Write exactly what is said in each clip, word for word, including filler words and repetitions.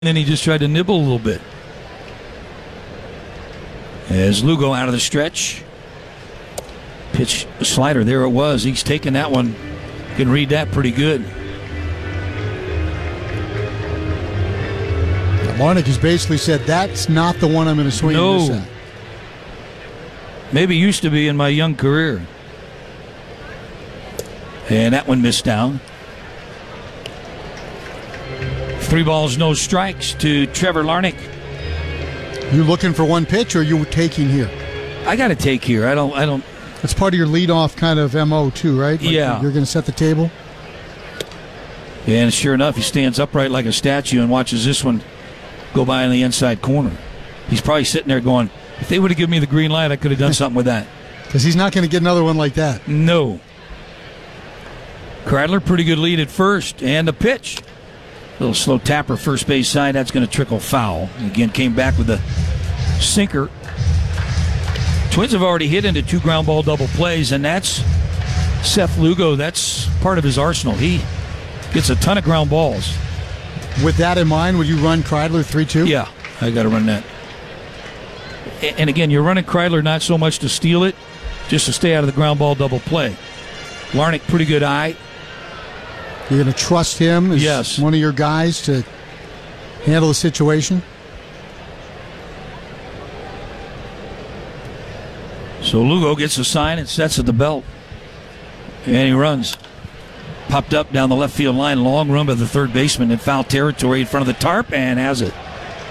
then he just tried to nibble a little bit. As Lugo out of the stretch. Pitch slider, there it was. He's taking that one. You can read that pretty good. Larnach has basically said, that's not the one I'm going to swing no. this at. Maybe used to be in my young career. And that one missed down. Three balls, no strikes to Trevor Larnach. You looking for one pitch, or are you taking here? I got to take here. I don't. I don't. That's part of your leadoff kind of M O too, right? Like yeah. You're going to set the table. And sure enough, he stands upright like a statue and watches this one go by in the inside corner. He's probably sitting there going, if they would have given me the green light, I could have done something with that. Because he's not going to get another one like that. No. Kreidler, pretty good lead at first, and a pitch. Little slow tapper first base side. That's going to trickle foul. Again, came back with a sinker. Twins have already hit into two ground ball double plays, and that's Seth Lugo. That's part of his arsenal. He gets a ton of ground balls. With that in mind, would you run Kreidler three two? Yeah, I got to run that. And again, you're running Kreidler not so much to steal it, just to stay out of the ground ball double play. Larnach, pretty good eye. You're going to trust him as yes. one of your guys to handle the situation? So Lugo gets a sign and sets at the belt. And he runs. Popped up down the left field line. Long run by the third baseman in foul territory in front of the tarp and has it.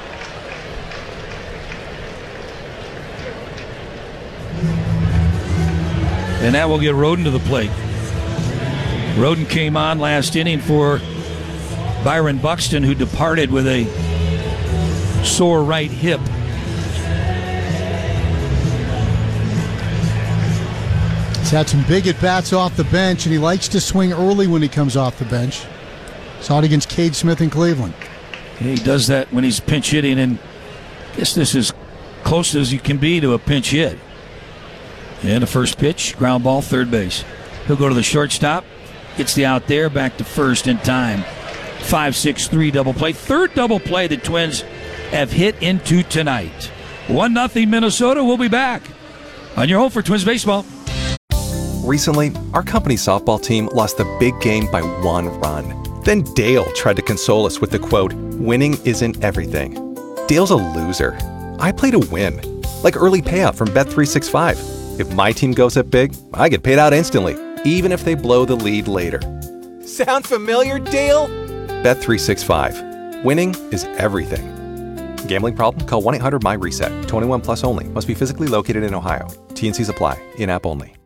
And that will get Roden to the plate. Roden came on last inning for Byron Buxton, who departed with a sore right hip. He's had some big at-bats off the bench, and he likes to swing early when he comes off the bench. Saw it against Cade Smith in Cleveland. He does that when he's pinch hitting, and I guess this is close as you can be to a pinch hit. And the first pitch, ground ball, third base. He'll go to the shortstop. Gets the out there, back to first in time. five six three double play. Third double play the Twins have hit into tonight. one nothing Minnesota. We'll be back on your home for Twins baseball. Recently, our company's softball team lost the big game by one run. Then Dale tried to console us with the quote, winning isn't everything. Dale's a loser. I play to win. Like early payout from Bet three sixty-five. If my team goes up big, I get paid out instantly, even if they blow the lead later. Sound familiar, Dale? Bet three sixty-five. Winning is everything. Gambling problem? Call one eight hundred M Y RESET. twenty-one plus only. Must be physically located in Ohio. T and C's apply. In-app only.